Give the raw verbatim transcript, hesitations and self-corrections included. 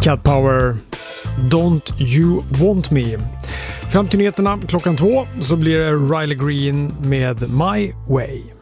Cat Power, Don't You Want Me. Fram till nyheterna klockan två så blir det Riley Green med My Way.